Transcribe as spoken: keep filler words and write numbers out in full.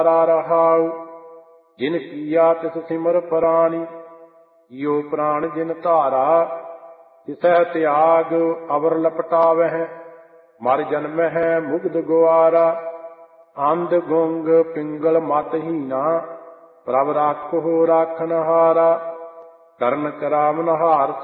ਰਹਾਉ। ਜਿਨ ਕੀਆ ਤਿਸ ਸਿਮਰ ਪ੍ਰਾਣੀ, ਕੀਓ ਪ੍ਰਾਣ ਜਿਨ ਧਾਰਾ। ਤਿਸਹਿ ਤਿਆਗ ਅਵਰ ਲਪਟਾਵਹਿ, ਮਰ ਜਨਮਹਿ ਮੁਗਧ ਗੁਆਰਾ। ਅੰਧ ਗੁੰਗ ਪਿੰਗਲ ਮਤ ਹੀਨਾ, ਪ੍ਰਭ ਰਾਖੋ ਰਾਖਨਹਾਰਾ। ਕਰਨ ਕਰਾਵਨਹਾਰ